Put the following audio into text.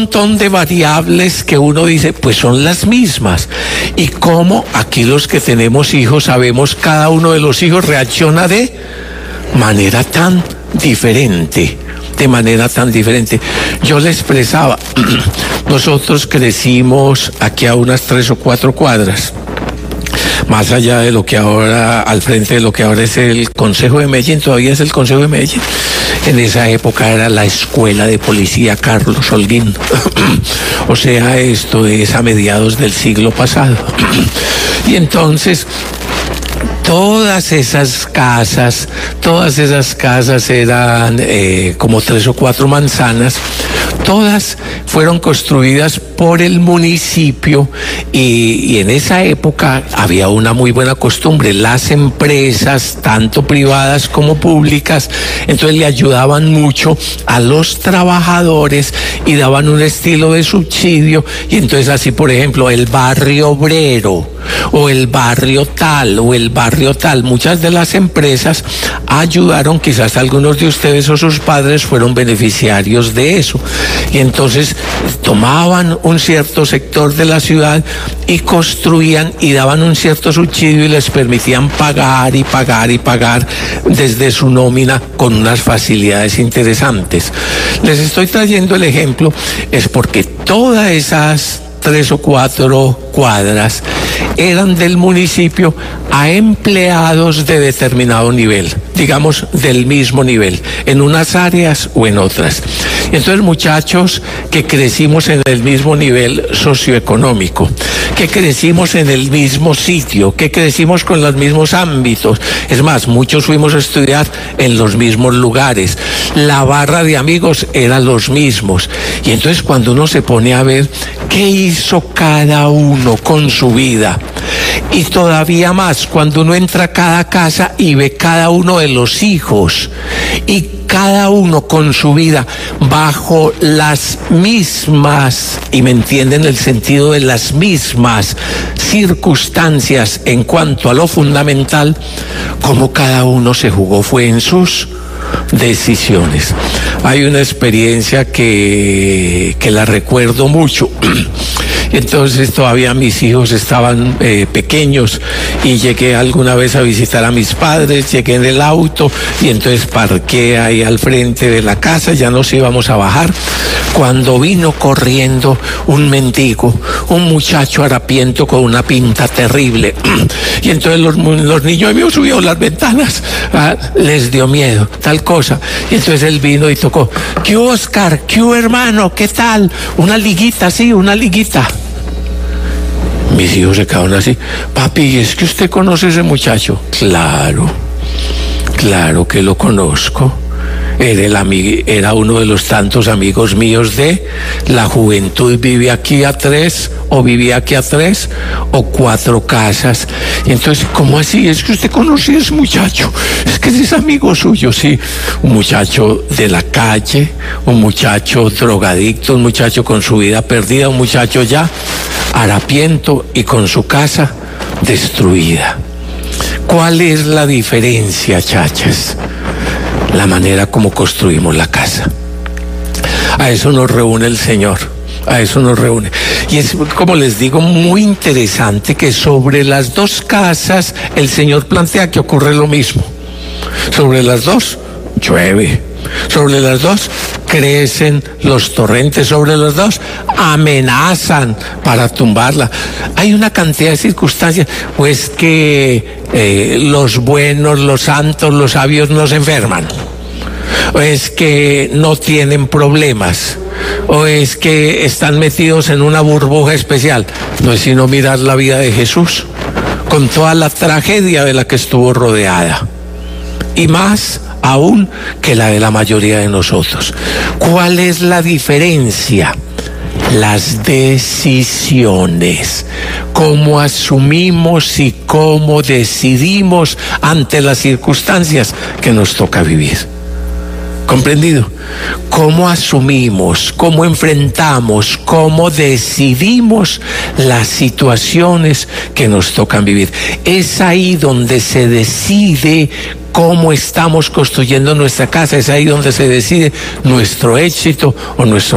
montón de variables que uno dice, pues son las mismas. Y cómo aquí los que tenemos hijos sabemos, cada uno de los hijos reacciona de manera tan diferente. Yo le expresaba, nosotros crecimos aquí a unas 3 o 4 cuadras, más allá de lo que ahora, al frente de lo que ahora es el Consejo de Medellín, todavía es el Consejo de Medellín. En esa época era la Escuela de Policía Carlos Holguín. O sea, esto es a mediados del siglo pasado. Y entonces, todas esas casas eran como 3 o 4 manzanas. Todas fueron construidas por el municipio y en esa época había una muy buena costumbre. Las empresas, tanto privadas como públicas, entonces le ayudaban mucho a los trabajadores y daban un estilo de subsidio. Y entonces así, por ejemplo, el barrio obrero o el barrio tal, muchas de las empresas ayudaron, quizás algunos de ustedes o sus padres fueron beneficiarios de eso. Y entonces tomaban un cierto sector de la ciudad y construían y daban un cierto subsidio y les permitían pagar desde su nómina con unas facilidades interesantes. Les estoy trayendo el ejemplo, es porque todas esas 3 o 4 cuadras eran del municipio a empleados de determinado nivel, digamos del mismo nivel, en unas áreas o en otras. Entonces, muchachos que crecimos en el mismo nivel socioeconómico, que crecimos en el mismo sitio, que crecimos con los mismos ámbitos, es más, muchos fuimos a estudiar en los mismos lugares, la barra de amigos eran los mismos. Y entonces cuando uno se pone a ver qué hizo cada uno con su vida, y todavía más cuando uno entra a cada casa y ve cada uno de los hijos y cada uno con su vida bajo las mismas, y me entienden el sentido de las mismas circunstancias en cuanto a lo fundamental, como cada uno se jugó fue en sus decisiones. Hay una experiencia que la recuerdo mucho. Entonces todavía mis hijos estaban pequeños y llegué alguna vez a visitar a mis padres, llegué en el auto y entonces parqué ahí al frente de la casa, ya nos íbamos a bajar, cuando vino corriendo un mendigo, un muchacho harapiento con una pinta terrible. Y entonces los niños habían subido las ventanas, les dio miedo, tal cosa. Y entonces él vino y tocó, ¿qué hubo, Oscar? ¿Qué hubo, hermano? ¿Qué tal? Una liguita, sí, una liguita. Mis hijos se quedaron así, papi, ¿es que usted conoce a ese muchacho? Claro que lo conozco. Era uno de los tantos amigos míos de la juventud. Vivía aquí a 3 o 4 casas. Y entonces, ¿cómo así? Es que usted conoce a ese muchacho, es que ese es amigo suyo. Sí, un muchacho de la calle, un muchacho drogadicto, un muchacho con su vida perdida, un muchacho ya harapiento y con su casa destruida. ¿Cuál es la diferencia, chachas? La manera como construimos la casa. A eso nos reúne el Señor, a eso nos reúne. Y es, como les digo, muy interesante que sobre las 2 casas el Señor plantea que ocurre lo mismo. Sobre las 2 llueve, sobre las 2 crecen los torrentes, sobre las 2 amenazan para tumbarla. Hay una cantidad de circunstancias, pues que los buenos, los santos, los sabios no se enferman, o es que no tienen problemas, o es que están metidos en una burbuja especial. No es sino mirar la vida de Jesús, con toda la tragedia de la que estuvo rodeada, y más aún que la de la mayoría de nosotros. ¿Cuál es la diferencia? Las decisiones, cómo asumimos y cómo decidimos ante las circunstancias que nos toca vivir. ¿Comprendido? Cómo asumimos, cómo enfrentamos, cómo decidimos las situaciones que nos tocan vivir. Es ahí donde se decide cómo estamos construyendo nuestra casa, es ahí donde se decide nuestro éxito o nuestro